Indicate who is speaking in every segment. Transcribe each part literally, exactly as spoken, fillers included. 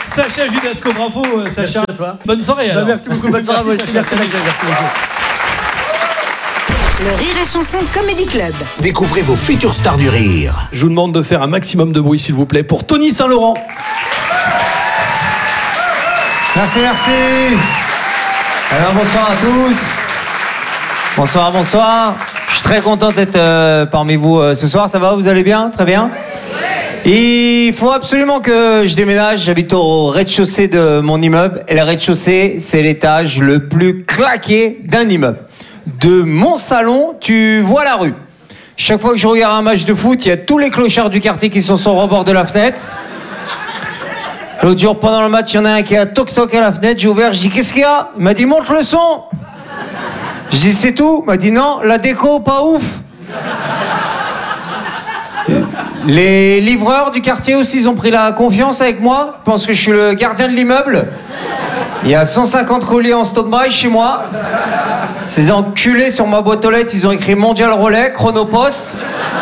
Speaker 1: Sacha Judasco, bravo Sacha.
Speaker 2: Merci à toi.
Speaker 1: Bonne soirée alors.
Speaker 2: Bah, merci beaucoup, bonne soirée. Merci, merci, merci, merci.
Speaker 3: Le Rire et Chanson Comedy Club.
Speaker 4: Découvrez vos futures stars du rire.
Speaker 1: Je vous demande de faire un maximum de bruit s'il vous plaît pour Tony Saint-Laurent.
Speaker 5: Merci, merci. Alors, bonsoir à tous. Bonsoir, bonsoir. Je suis très content d'être euh, parmi vous euh, ce soir. Ça va, vous allez bien? Très bien. Il faut absolument que je déménage. J'habite au rez-de-chaussée de mon immeuble. Et le rez-de-chaussée, c'est l'étage le plus claqué d'un immeuble. De mon salon, tu vois la rue. Chaque fois que je regarde un match de foot, il y a tous les clochards du quartier qui sont sur le rebord de la fenêtre. L'autre jour, pendant le match, il y en a un qui a toc-toc à la fenêtre. J'ai ouvert, je dis, qu'est-ce qu'il y a? Il m'a dit, monte le son. Je dis, c'est tout? Il m'a dit, non, la déco, pas ouf. Les livreurs du quartier aussi, ils ont pris la confiance avec moi. Je pense que je suis le gardien de l'immeuble. Il y a cent cinquante colis en stand-by chez moi. Ces enculés sur ma boîte aux lettres, ils ont écrit Mondial Relais, Chronopost.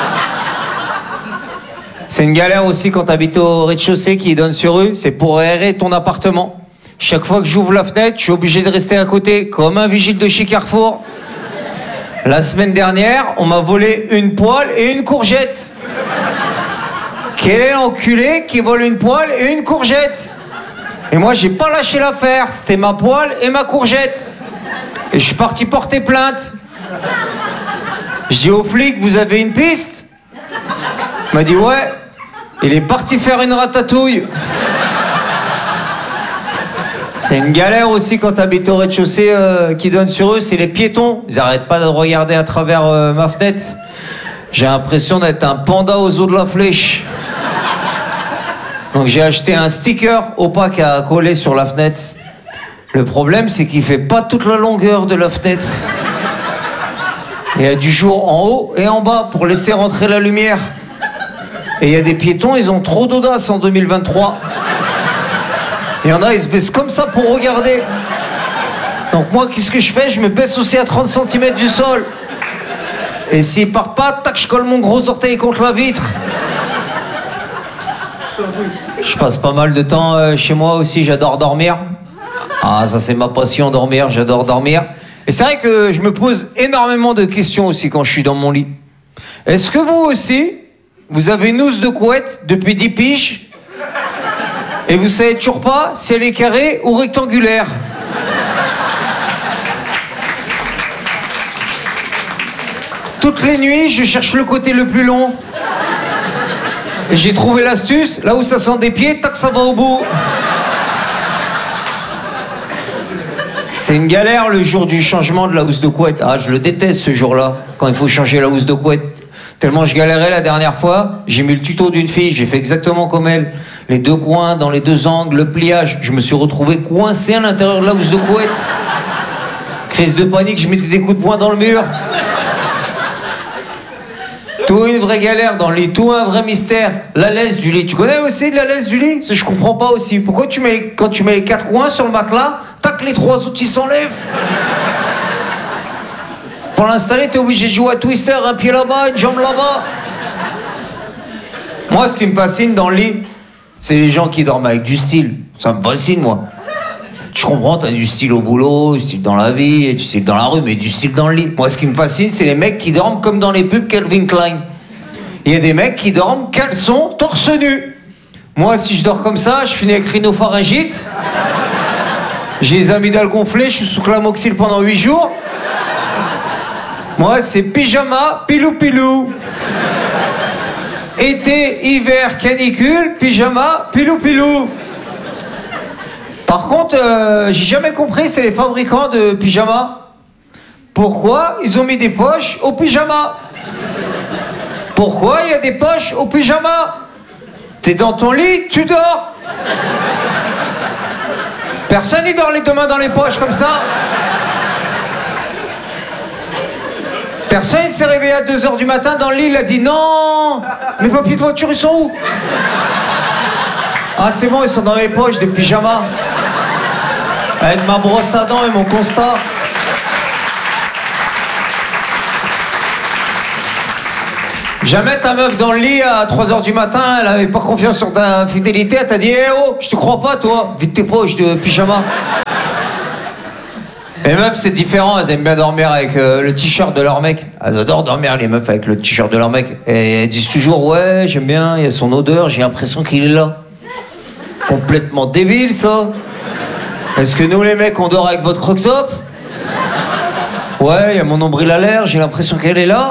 Speaker 5: C'est une galère aussi quand t'habites au rez-de-chaussée qui donne sur rue. C'est pour aérer ton appartement. Chaque fois que j'ouvre la fenêtre, je suis obligé de rester à côté, comme un vigile de chez Carrefour. La semaine dernière, on m'a volé une poêle et une courgette. Quel est l'enculé qui vole une poêle et une courgette? Et moi, j'ai pas lâché l'affaire. C'était ma poêle et ma courgette. Et je suis parti porter plainte. Je dis au flic, vous avez une piste? Il m'a dit ouais. Il est parti faire une ratatouille. C'est une galère aussi quand t'habites au rez-de-chaussée euh, qui donne sur eux, c'est les piétons. Ils arrêtent pas de regarder à travers euh, ma fenêtre. J'ai l'impression d'être un panda aux os de la flèche. Donc j'ai acheté un sticker opaque à coller sur la fenêtre. Le problème, c'est qu'il fait pas toute la longueur de la fenêtre. Il y a du jour en haut et en bas pour laisser rentrer la lumière. Et il y a des piétons, ils ont trop d'audace en deux mille vingt-trois. Il y en a, ils se baissent comme ça pour regarder. Donc moi, qu'est-ce que je fais? Je me baisse aussi à trente centimètres du sol. Et s'ils partent pas, tac, je colle mon gros orteil contre la vitre. Je passe pas mal de temps euh, chez moi aussi, j'adore dormir. Ah, ça c'est ma passion, dormir, j'adore dormir. Et c'est vrai que je me pose énormément de questions aussi quand je suis dans mon lit. Est-ce que vous aussi, vous avez une housse de couette depuis dix piges et vous savez toujours pas si elle est carrée ou rectangulaire? Toutes les nuits, je cherche le côté le plus long. Et j'ai trouvé l'astuce, là où ça sent des pieds, tac, ça va au bout. C'est une galère le jour du changement de la housse de couette. Ah, je le déteste ce jour-là, quand il faut changer la housse de couette. Tellement je galérais la dernière fois, j'ai mis le tuto d'une fille, j'ai fait exactement comme elle. Les deux coins, dans les deux angles, le pliage. Je me suis retrouvé coincé à l'intérieur de la housse de couette. Crise de panique, je mettais des coups de poing dans le mur. Tout une vraie galère dans le lit, tout un vrai mystère. La laisse du lit, tu connais aussi de la laisse du lit? Ça, je comprends pas aussi. Pourquoi tu mets les... quand tu mets les quatre coins sur le matelas, tac, les trois outils s'enlèvent? Pour l'installer, t'es obligé de jouer à Twister, un pied là-bas, une jambe là-bas. Moi, ce qui me fascine dans le lit, c'est les gens qui dorment avec du style. Ça me fascine, moi. Je comprends, t'as du style au boulot, du style dans la vie, et du style dans la rue, mais du style dans le lit. Moi, ce qui me fascine, c'est les mecs qui dorment comme dans les pubs Calvin Klein. Il y a des mecs qui dorment caleçon, torse nu. Moi, si je dors comme ça, je finis avec rhinopharyngite. J'ai les amygdales gonflées, je suis sous clamoxyl pendant huit jours. Moi, c'est pyjama, pilou-pilou. Été, hiver, canicule, pyjama, pilou-pilou. Par contre, euh, j'ai jamais compris, c'est les fabricants de pyjamas. Pourquoi ils ont mis des poches au pyjama? Pourquoi il y a des poches au pyjama? T'es dans ton lit, tu dors. Personne n'y dort les deux mains dans les poches comme ça. Personne s'est réveillé à deux heures du matin dans le lit, il a dit non, mes papiers de voiture ils sont où? Ah c'est bon, ils sont dans mes poches de pyjama. Avec ma brosse à dents et mon constat. Jamais ta meuf dans le lit à trois heures du matin, elle avait pas confiance sur ta fidélité, elle t'a dit eh oh, je te crois pas toi, vide tes poches de pyjama. Les meufs c'est différent, elles aiment bien dormir avec euh, le t-shirt de leur mec. Elles adorent dormir les meufs avec le t-shirt de leur mec. Et elles disent toujours ouais j'aime bien, il y a son odeur, j'ai l'impression qu'il est là. Complètement débile ça. Est-ce que nous les mecs on dort avec votre croque-top? Ouais, il y a mon nombril à l'air, j'ai l'impression qu'elle est là.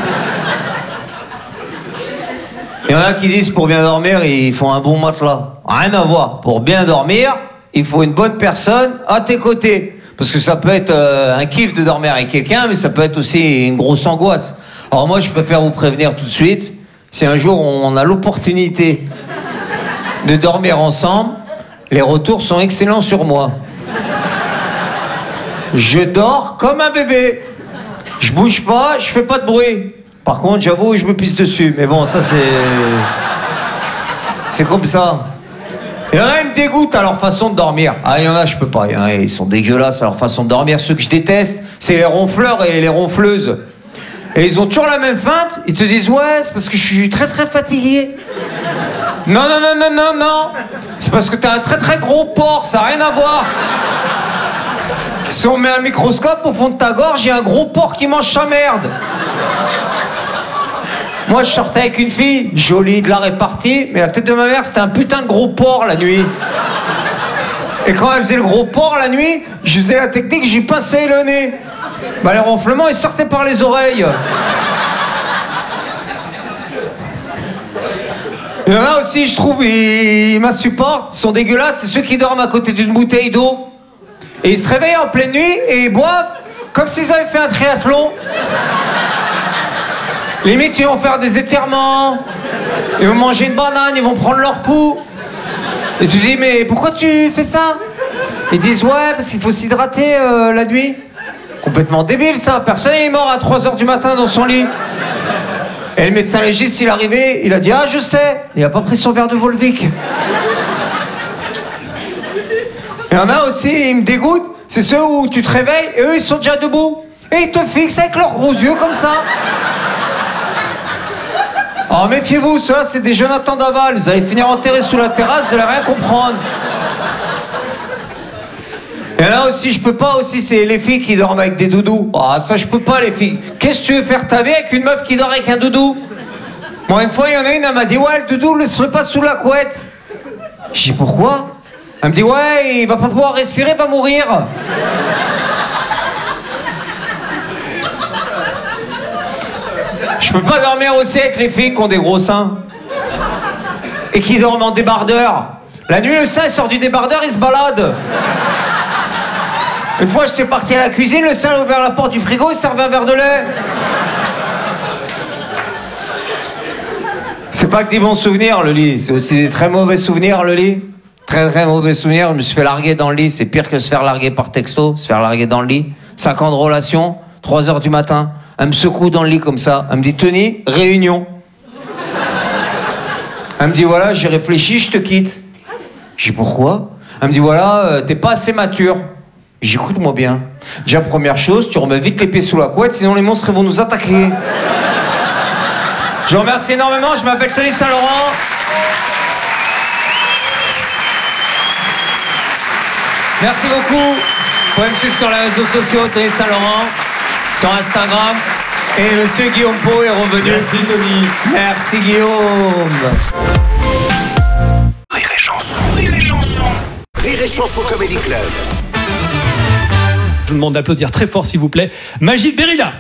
Speaker 5: Il y en a qui disent pour bien dormir, il faut un bon matelas. Rien à voir. Pour bien dormir, il faut une bonne personne à tes côtés. Parce que ça peut être euh, un kiff de dormir avec quelqu'un, mais ça peut être aussi une grosse angoisse. Alors moi, je préfère vous prévenir tout de suite. Si un jour on a l'opportunité de dormir ensemble, les retours sont excellents sur moi. Je dors comme un bébé. Je bouge pas, je fais pas de bruit. Par contre, j'avoue, je me pisse dessus. Mais bon, ça, c'est... C'est comme ça. Il y en a, ils me dégoûtent à leur façon de dormir. Ah, il y en a, je peux pas. Il y en a, ils sont dégueulasses à leur façon de dormir. Ceux que je déteste, c'est les ronfleurs et les ronfleuses. Et ils ont toujours la même feinte. Ils te disent, ouais, c'est parce que je suis très, très fatigué. Non, non, non, non, non, non. C'est parce que t'as un très, très gros porc. Ça n'a rien à voir. Si on met un microscope au fond de ta gorge, il y a un gros porc qui mange sa merde. Moi, je sortais avec une fille, jolie, de la répartie, mais la tête de ma mère, c'était un putain de gros porc la nuit. Et quand elle faisait le gros porc la nuit, je faisais la technique, je lui pinçais le nez. Bah, les ronflements, ils sortaient par les oreilles. Il y en a aussi, je trouve, ils, ils m'insupportent, ils sont dégueulasses, c'est ceux qui dorment à côté d'une bouteille d'eau. Et ils se réveillent en pleine nuit et ils boivent comme s'ils avaient fait un triathlon. Limite, ils vont faire des étirements, ils vont manger une banane, ils vont prendre leur pouls. Et tu dis, mais pourquoi tu fais ça? Ils disent, ouais, parce qu'il faut s'hydrater euh, la nuit. Complètement débile, ça. Personne n'est mort à trois heures du matin dans son lit. Et le médecin légiste, il est arrivé, il a dit, ah, je sais. Il n'a pas pris son verre de Volvic. Il y en a aussi, ils me dégoûtent, c'est ceux où tu te réveilles et eux, ils sont déjà debout. Et ils te fixent avec leurs gros yeux comme ça. Alors méfiez-vous, ceux-là c'est des Jonathan Daval, vous allez finir enterrés sous la terrasse, vous allez rien comprendre. Et là aussi, je peux pas aussi, c'est les filles qui dorment avec des doudous. Ah ça je peux pas les filles. Qu'est-ce que tu veux faire ta vie avec une meuf qui dort avec un doudou? Moi une fois il y en a une, elle m'a dit ouais le doudou ne serait pas sous la couette. J'ai dit pourquoi? Elle me dit ouais il va pas pouvoir respirer, il va mourir. Je peux pas dormir aussi avec les filles qui ont des gros seins. Et qui dorment en débardeur. La nuit, le sein il sort du débardeur, il se balade. Une fois, j'étais parti à la cuisine, le sein a ouvert la porte du frigo, il servait un verre de lait. C'est pas que des bons souvenirs, le lit. C'est aussi des très mauvais souvenirs, le lit. Très, très mauvais souvenirs. Je me suis fait larguer dans le lit. C'est pire que se faire larguer par texto, se faire larguer dans le lit. Cinq ans de relation, trois heures du matin. Elle me secoue dans le lit comme ça. Elle me dit, Tony, réunion. Elle me dit, voilà, j'ai réfléchi, je te quitte. J'ai dit, pourquoi? Elle me dit, voilà, euh, t'es pas assez mature. J'écoute-moi bien. Déjà, première chose, tu remets vite les pieds sous la couette, sinon les monstres vont nous attaquer. Je vous remercie énormément, je m'appelle Tony Saint-Laurent. Merci beaucoup. Vous pouvez me suivre sur les réseaux sociaux, Tony Saint-Laurent. Sur Instagram. Et monsieur Guillaume Pau est revenu.
Speaker 1: Merci Tony.
Speaker 5: Merci Guillaume.
Speaker 4: Rire et chanson, rire et chanson. Rire et chanson Comedy Club.
Speaker 1: Je vous demande d'applaudir très fort s'il vous plaît. Magid Berilla.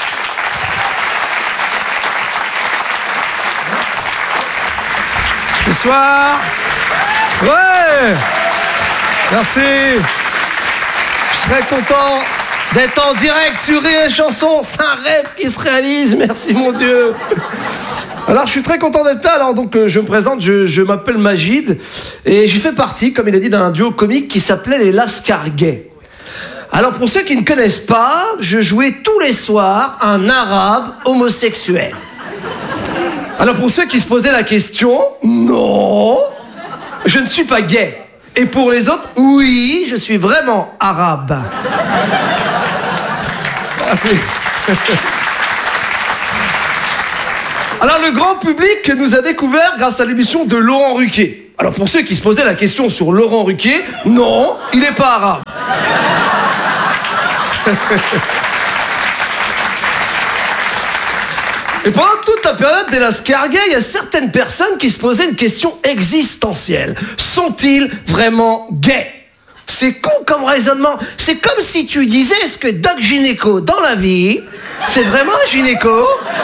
Speaker 2: Bonsoir. Ouais. Merci. Je suis très content d'être en direct sur Rire et Chanson. C'est un rêve qui se réalise. Merci mon Dieu. Alors je suis très content d'être là. Alors donc euh, je me présente, je, je m'appelle Magid et j'ai fait partie, comme il a dit, d'un duo comique qui s'appelait les Lascar-Gays. Alors pour ceux qui ne connaissent pas, je jouais tous les soirs un arabe homosexuel. Alors pour ceux qui se posaient la question, non, je ne suis pas gay. Et pour les autres, oui, je suis vraiment arabe. Merci. Alors, le grand public nous a découvert grâce à l'émission de Laurent Ruquier. Alors, pour ceux qui se posaient la question sur Laurent Ruquier, non, il n'est pas arabe. Et pendant toute la période des Lascarguet, il y a certaines personnes qui se posaient une question existentielle. Sont-ils vraiment gays ? C'est con comme raisonnement. C'est comme si tu disais, est-ce que Doc Gynéco, dans la vie, c'est vraiment un gynéco ?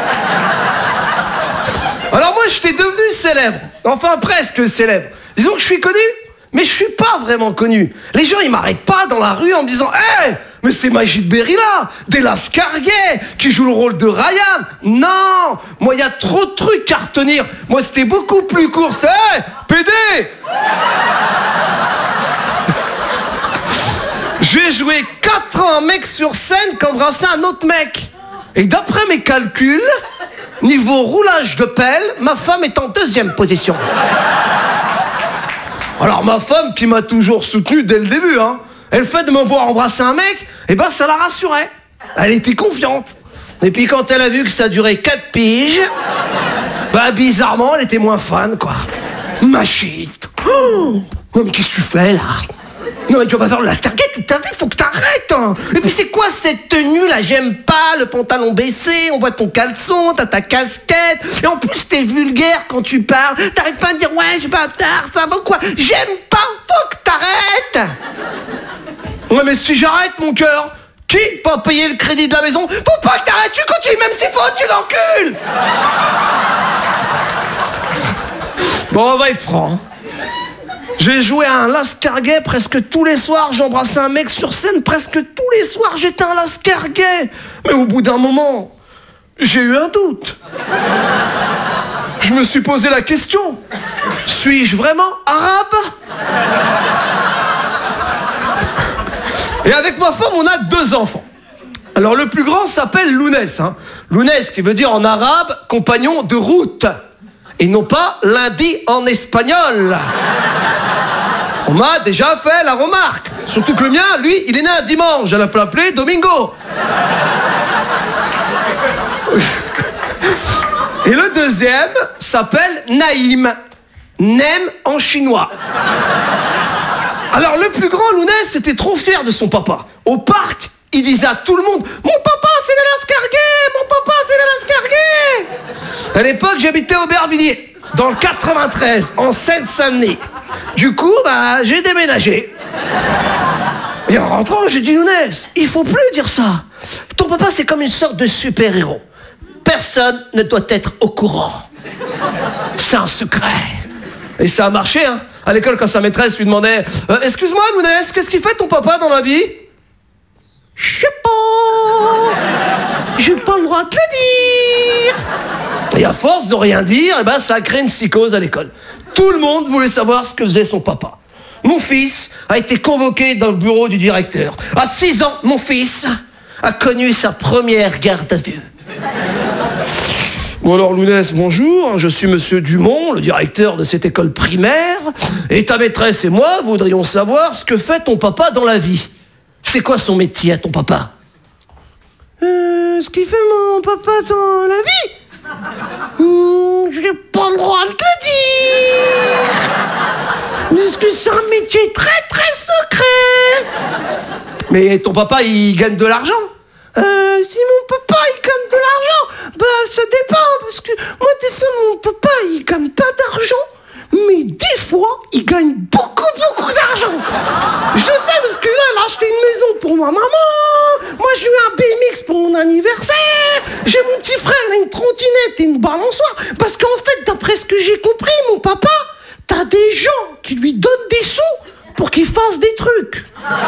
Speaker 2: Alors moi, j'étais devenu célèbre. Enfin, presque célèbre. Disons que je suis connu, mais je suis pas vraiment connu. Les gens, ils m'arrêtent pas dans la rue en me disant « Hé, mais c'est Majid Berilla, des Lascarguet, qui joue le rôle de Ryan. » Non, moi, il y a trop de trucs à retenir. Moi, c'était beaucoup plus court. C'était « Hé, P D !» J'ai joué quatre ans un mec sur scène qui embrassait un autre mec. Et d'après mes calculs, niveau roulage de pelle, ma femme est en deuxième position. Alors ma femme, qui m'a toujours soutenu dès le début, hein, et le fait de me voir embrasser un mec, eh ben ça la rassurait. Elle était confiante. Et puis quand elle a vu que ça durait quatre piges, bah bizarrement, elle était moins fan, quoi. Machine. Oh, mais qu'est-ce que tu fais, là ? Non mais tu vas pas faire le Lascarguet toute ta vie, faut que t'arrêtes, hein. Et puis c'est quoi cette tenue là? J'aime pas, le pantalon baissé, on voit ton caleçon, t'as ta casquette, et en plus t'es vulgaire quand tu parles, t'arrêtes pas de dire ouais je bâtard, ça va quoi? J'aime pas, faut que t'arrêtes. Ouais mais si j'arrête mon cœur, qui va payer le crédit de la maison? Faut pas que t'arrêtes, tu continues, même s'il faut, tu l'encules. Bon on va être franc. J'ai joué à un Lascarguet presque tous les soirs, j'embrassais un mec sur scène presque tous les soirs, j'étais un Lascarguet. Mais au bout d'un moment, j'ai eu un doute. Je me suis posé la question, suis-je vraiment arabe? Et avec ma femme, on a deux enfants. Alors le plus grand s'appelle Lounès, hein. Lounès qui veut dire en arabe compagnon de route. Et non pas lundi en espagnol. On m'a déjà fait la remarque. Surtout que le mien, lui, il est né un dimanche. Elle peut l'appeler Domingo. Et le deuxième s'appelle Naïm. Nem en chinois. Alors le plus grand, Lounès, était trop fier de son papa. Au parc, il disait à tout le monde « Mon papa, c'est le Lascarguet! Mon papa, c'est le Lascarguet !» À l'époque, j'habitais au Aubervilliers, dans le quatre-vingt-treize, en Seine-Saint-Denis. Du coup, bah, j'ai déménagé. Et en rentrant, j'ai dit « Lounès, il faut plus dire ça. Ton papa, c'est comme une sorte de super-héros. Personne ne doit être au courant. C'est un secret. » Et ça a marché, hein. À l'école, quand sa maîtresse lui demandait euh, « Excuse-moi, Lounès, qu'est-ce qu'il fait ton papa dans la vie ?» Je sais pas. J'ai pas le droit de le dire. Et à force de rien dire, eh ben, ça a créé une psychose à l'école. Tout le monde voulait savoir ce que faisait son papa. Mon fils a été convoqué dans le bureau du directeur. À six ans, mon fils a connu sa première garde à vue. Bon alors Lounès, bonjour, je suis monsieur Dumont, le directeur de cette école primaire, et ta maîtresse et moi voudrions savoir ce que fait ton papa dans la vie. C'est quoi son métier à ton papa? Euh, ce qu'il fait mon papa dans la vie? Mmh, j'ai pas le droit de te dire. Parce que c'est un métier très très secret. Mais ton papa, il gagne de l'argent? Euh, si mon papa, il gagne de l'argent, bah ça dépend, parce que moi, des fois, mon papa, il gagne pas d'argent. Mais des fois, il gagne beaucoup, beaucoup d'argent. Je sais, parce que là, elle a acheté une maison pour ma maman. Moi, j'ai eu un B M X pour mon anniversaire. J'ai mon petit frère, il a une trottinette et une balançoire. Parce qu'en fait, d'après ce que j'ai compris, mon papa, t'as des gens qui lui donnent des sous pour qu'il fasse des trucs.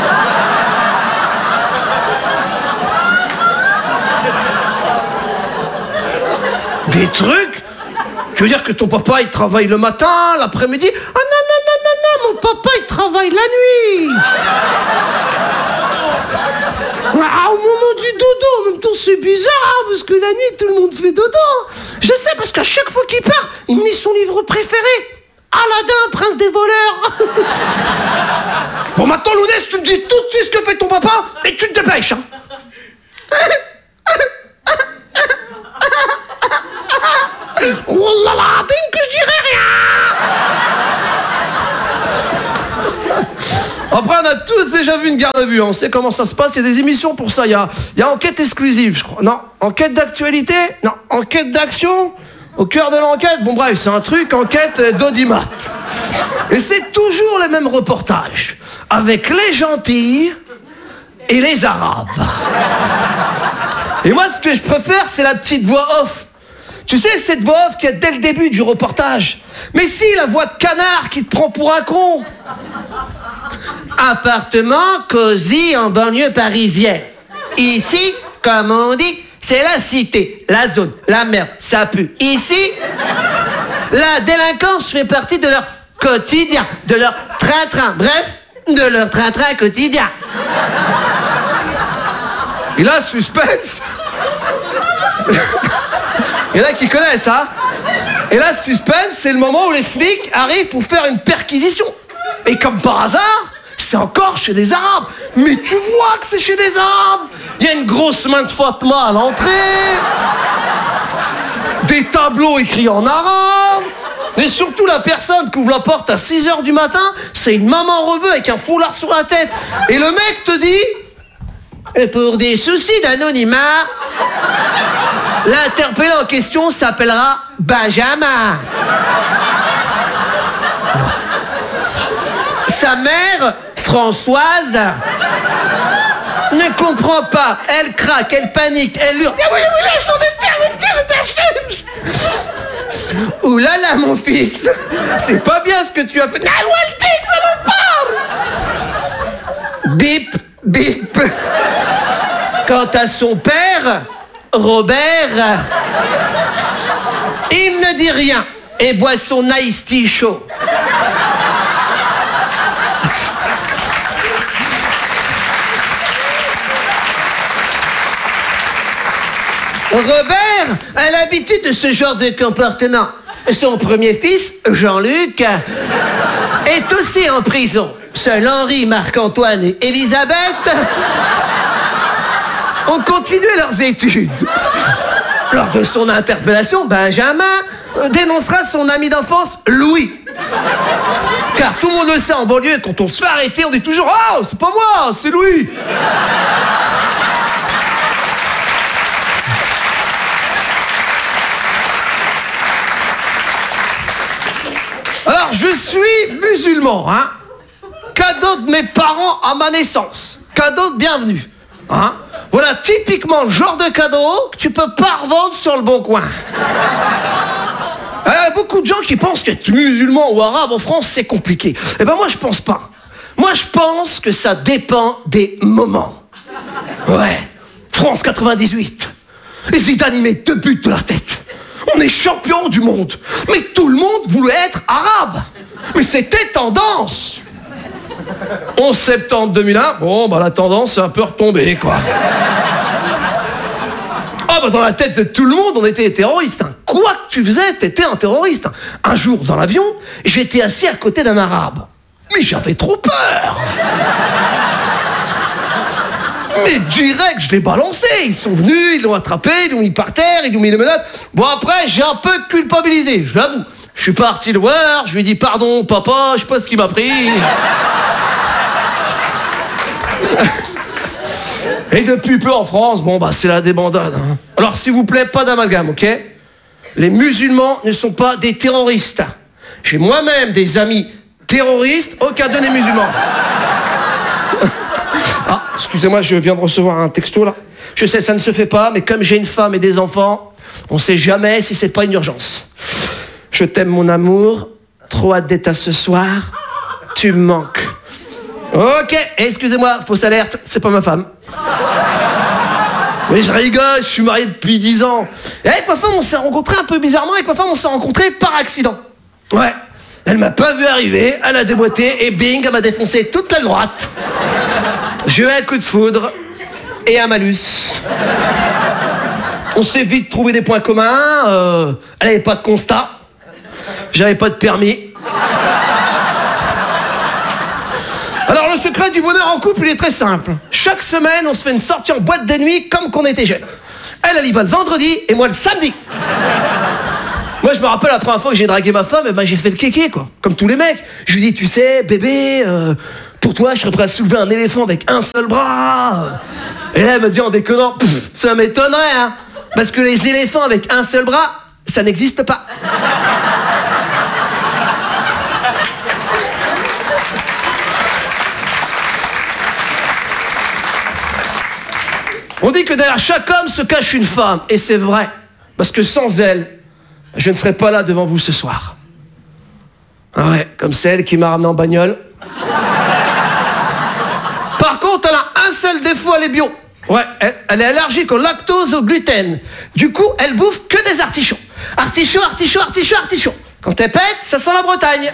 Speaker 2: Des trucs? Tu veux dire que ton papa, il travaille le matin, l'après-midi? Ah non, non, non, non, non, mon papa, il travaille la nuit. Ah, au moment du dodo, en même temps, c'est bizarre, parce que la nuit, tout le monde fait dodo. Je sais, parce qu'à chaque fois qu'il part, il me lit son livre préféré. Aladdin, prince des voleurs. Bon, maintenant, Lounès, tu me dis tout de suite ce que fait ton papa, et tu te dépêches, hein. tous déjà vu une garde à vue, hein. On sait comment ça se passe, il y a des émissions pour ça, il y a, il y a enquête exclusive, je crois. Non, enquête d'actualité. Non, enquête d'action. Au cœur de l'enquête, bon bref, c'est un truc, enquête d'audimat. Et c'est toujours les mêmes reportages, avec les gentils et les arabes. Et moi, ce que je préfère, c'est la petite voix off. Tu sais, cette voix off qu'il y a dès le début du reportage. Mais si, la voix de canard qui te prend pour un con. Appartement cosy en banlieue parisienne. Ici, comme on dit, c'est la cité, la zone, la merde, ça pue. Ici, la délinquance fait partie de leur quotidien, de leur train-train. Bref, de leur train-train quotidien. Et là, suspense. Il y en a qui connaissent, hein. Et là, suspense, c'est le moment où les flics arrivent pour faire une perquisition. Et comme par hasard, c'est encore chez des Arabes. Mais tu vois que c'est chez des Arabes. Il y a une grosse main de Fatma à l'entrée. Des tableaux écrits en arabe. Et surtout, la personne qui ouvre la porte à six heures du matin, c'est une maman rebeu avec un foulard sur la tête. Et le mec te dit... Et pour des soucis d'anonymat, l'interpellé en question s'appellera Benjamin. Sa mère, Françoise, ne comprend pas. Elle craque, elle panique, elle hurle. Ouh là là, mon fils, c'est pas bien ce que tu as fait. Bip, bip. Quant à son père, Robert, il ne dit rien et boit son iced tea chaud. Robert a l'habitude de ce genre de comportement. Son premier fils, Jean-Luc, est aussi en prison. Seul Henri, Marc-Antoine et Elisabeth ont continué leurs études. Lors de son interpellation, Benjamin dénoncera son ami d'enfance, Louis. Car tout le monde le sait en banlieue, quand on se fait arrêter, on dit toujours « Ah, c'est pas moi, c'est Louis !» Alors, je suis musulman, hein. Cadeau de mes parents à ma naissance. Cadeau de bienvenue, hein. Voilà typiquement le genre de cadeau que tu peux pas revendre sur le bon coin. Il y a beaucoup de gens qui pensent qu'être musulman ou arabe en France, c'est compliqué. Eh ben moi, je pense pas. Moi, je pense que ça dépend des moments. Ouais, France quatre-vingt-dix-huit. Zidane y met deux buts de la tête. On est champion du monde. Mais tout le monde voulait être arabe. Mais c'était tendance. onze septembre deux mille un, bon, bah la tendance est un peu retombée, quoi. Ah, bah dans la tête de tout le monde, on était des terroristes. Hein. Quoi que tu faisais, t'étais un terroriste. Un jour, dans l'avion, j'étais assis à côté d'un arabe. Mais j'avais trop peur. Mais direct, je l'ai balancé. Ils sont venus, ils l'ont attrapé, ils l'ont mis par terre, ils l'ont mis les menottes. Bon, après, j'ai un peu culpabilisé, je l'avoue. Je suis parti le voir, je lui ai dit pardon, papa, je sais pas ce qui m'a pris. Et depuis peu en France, bon, bah, c'est la débandade. Hein. Alors, s'il vous plaît, pas d'amalgame, ok? Les musulmans ne sont pas des terroristes. J'ai moi-même des amis terroristes, aucun d'eux n'est musulman. Ah, excusez-moi, je viens de recevoir un texto, là. Je sais, ça ne se fait pas, mais comme j'ai une femme et des enfants, on sait jamais si c'est pas une urgence. Je t'aime, mon amour. Trop hâte d'être à ce soir. Tu me manques. Ok, excusez-moi, fausse alerte, c'est pas ma femme. Mais je rigole, je suis marié depuis dix ans. Et avec ma femme, on s'est rencontrés un peu bizarrement. Avec ma femme, on s'est rencontrés par accident. Ouais. Elle m'a pas vu arriver, elle a déboîté et bing, elle m'a défoncé toute la droite. J'ai eu un coup de foudre et un malus. On s'est vite trouvé des points communs. Euh, elle avait pas de constat. J'avais pas de permis. Alors le secret du bonheur en couple, il est très simple. Chaque semaine, on se fait une sortie en boîte de nuit comme qu'on était jeunes. Elle, elle y va le vendredi et moi le samedi. Moi, je me rappelle la première fois que j'ai dragué ma femme, eh ben, j'ai fait le kéké, quoi. Comme tous les mecs. Je lui dis, tu sais, bébé, euh, pour toi, je serais prêt à soulever un éléphant avec un seul bras. Et là, elle me dit en déconnant, pff, ça m'étonnerait, hein. Parce que les éléphants avec un seul bras, ça n'existe pas. On dit que derrière chaque homme se cache une femme, et c'est vrai, parce que sans elle, je ne serais pas là devant vous ce soir. Ah ouais, comme celle qui m'a ramené en bagnole. Par contre, elle a un seul défaut, elle est bio. Ouais, elle, elle est allergique au lactose, au gluten. Du coup, elle bouffe que des artichauts. Artichaut, artichaut, artichaut, artichaut. Quand elle pète, ça sent la Bretagne.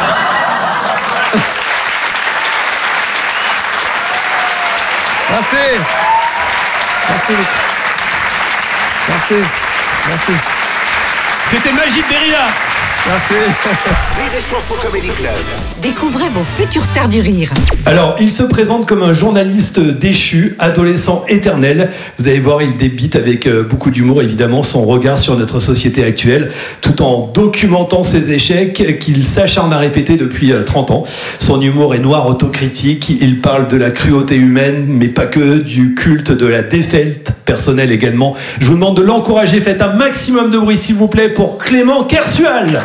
Speaker 2: Merci. Merci. Merci. Merci.
Speaker 1: C'était Magid Berilla.
Speaker 2: Merci.
Speaker 4: Rire et Chanson Comedy Club.
Speaker 3: Découvrez vos futures stars du rire.
Speaker 1: Alors, il se présente comme un journaliste déchu, adolescent éternel. Vous allez voir, il débite avec beaucoup d'humour, évidemment, son regard sur notre société actuelle, tout en documentant ses échecs qu'il s'acharne à répéter depuis trente ans. Son humour est noir, autocritique. Il parle de la cruauté humaine, mais pas que, du culte de la défaite personnelle également. Je vous demande de l'encourager. Faites un maximum de bruit, s'il vous plaît, pour Clément Kersual.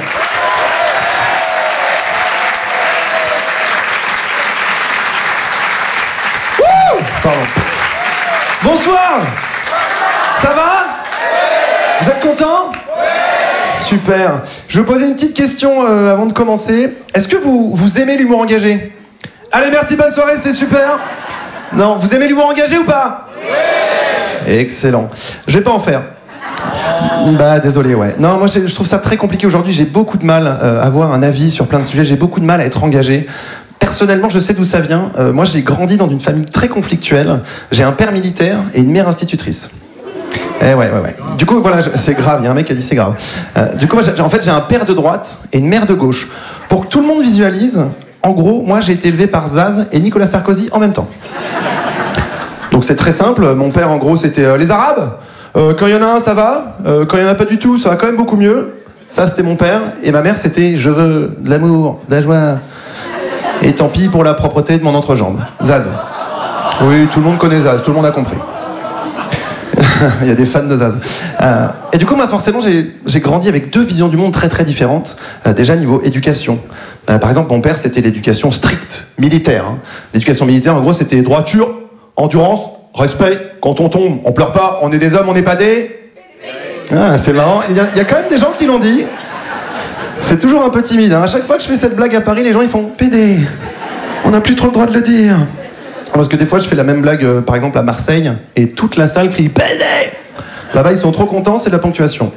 Speaker 6: Pardon. Bonsoir. Ça va? Vous êtes contents? Super. Je vais vous poser une petite question euh, avant de commencer. Est-ce que vous, vous aimez l'humour engagé? Allez, merci, bonne soirée, c'était super. Non, vous aimez l'humour engagé ou pas? Oui. Excellent. Je vais pas en faire. Bah désolé, ouais. Non, moi je trouve ça très compliqué aujourd'hui. J'ai beaucoup de mal euh, à avoir un avis sur plein de sujets. J'ai beaucoup de mal à être engagé. Personnellement, je sais d'où ça vient. Euh, moi, j'ai grandi dans une famille très conflictuelle. J'ai un père militaire et une mère institutrice. Eh ouais, ouais, ouais. Du coup, voilà, je... c'est grave. Il y a un mec qui a dit c'est grave. Euh, du coup, moi, en fait, j'ai un père de droite et une mère de gauche. Pour que tout le monde visualise, en gros, moi, j'ai été élevé par Zaz et Nicolas Sarkozy en même temps. Donc c'est très simple. Mon père, en gros, c'était euh, les Arabes. Euh, quand il y en a un, ça va. Euh, quand il y en a pas du tout, ça va quand même beaucoup mieux. Ça, c'était mon père. Et ma mère, c'était je veux de l'amour, de la joie. Et tant pis pour la propreté de mon entrejambe. Zaz. Oui, tout le monde connaît Zaz, tout le monde a compris. Il y a des fans de Zaz. Euh, et du coup, moi, forcément, j'ai, j'ai grandi avec deux visions du monde très très différentes. Euh, déjà, niveau éducation. Euh, par exemple, mon père, c'était l'éducation stricte, militaire. Hein. L'éducation militaire, en gros, c'était droiture, endurance, respect. Quand on tombe, on pleure pas, on est des hommes, on n'est pas des... Ah, c'est marrant. Il y, a, il y a quand même des gens qui l'ont dit. C'est toujours un peu timide. Hein. À chaque fois que je fais cette blague à Paris, les gens ils font « P D, on n'a plus trop le droit de le dire ». Parce que des fois, je fais la même blague, euh, par exemple, à Marseille, et toute la salle crie « P D ». Là-bas, ils sont trop contents, c'est de la ponctuation.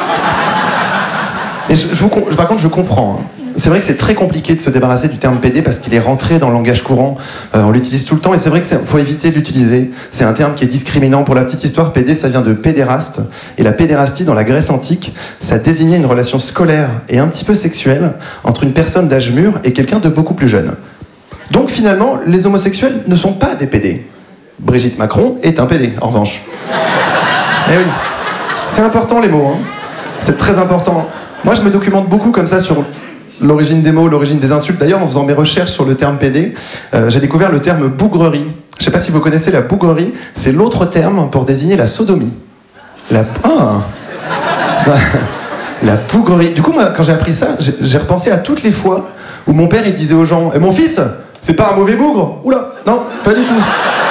Speaker 6: Et je, je vous, par contre, je comprends. Hein. C'est vrai que c'est très compliqué de se débarrasser du terme P D parce qu'il est rentré dans le langage courant. Euh, on l'utilise tout le temps et c'est vrai qu'il faut éviter de l'utiliser. C'est un terme qui est discriminant. Pour la petite histoire, P D, ça vient de pédéraste. Et la pédérastie, dans la Grèce antique, ça désignait une relation scolaire et un petit peu sexuelle entre une personne d'âge mûr et quelqu'un de beaucoup plus jeune. Donc finalement, les homosexuels ne sont pas des P D. Brigitte Macron est un P D, en revanche. Eh oui, c'est important les mots. Hein. C'est très important. Moi, je me documente beaucoup comme ça sur l'origine des mots, l'origine des insultes. D'ailleurs, en faisant mes recherches sur le terme P D, euh, j'ai découvert le terme bougrerie. Je ne sais pas si vous connaissez la bougrerie. C'est l'autre terme pour désigner la sodomie. La... Ah La bougrerie. Du coup, moi, quand j'ai appris ça, j'ai, j'ai repensé à toutes les fois où mon père, il disait aux gens eh, « Mon fils, c'est pas un mauvais bougre ?» Oula, non, pas du tout.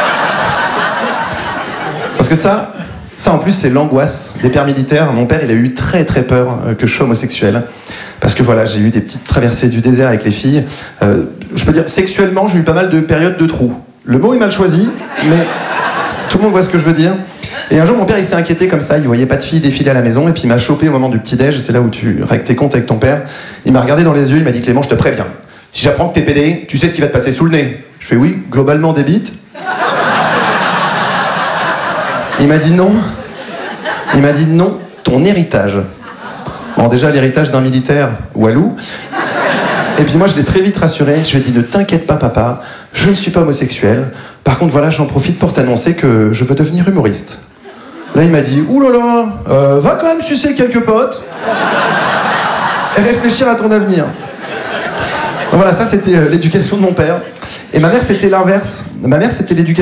Speaker 6: Parce que ça, ça en plus, c'est l'angoisse des pères militaires. Mon père, il a eu très très peur euh, que je sois homosexuel. Parce que voilà, j'ai eu des petites traversées du désert avec les filles. Euh, je peux dire, sexuellement, j'ai eu pas mal de périodes de trous. Le mot est mal choisi, mais tout le monde voit ce que je veux dire. Et un jour, mon père, il s'est inquiété comme ça. Il voyait pas de filles défiler à la maison. Et puis, il m'a chopé au moment du petit-déj. C'est là où tu règles tes comptes avec ton père. Il m'a regardé dans les yeux. Il m'a dit, Clément, je te préviens. Si j'apprends que t'es P D, tu sais ce qui va te passer sous le nez. Je fais oui, globalement des bites. Il m'a dit non. Il m'a dit non, ton héritage. Bon, déjà, l'héritage d'un militaire, Walou. Et puis moi, je l'ai très vite rassuré. Je lui ai dit, ne t'inquiète pas, papa, je ne suis pas homosexuel. Par contre, voilà, j'en profite pour t'annoncer que je veux devenir humoriste. Là, il m'a dit, ouh là là, euh, va quand même sucer quelques potes. Et réfléchir à ton avenir. Donc voilà, ça c'était euh, l'éducation de mon père. Et ma mère c'était l'inverse. Ma mère c'était l'éducation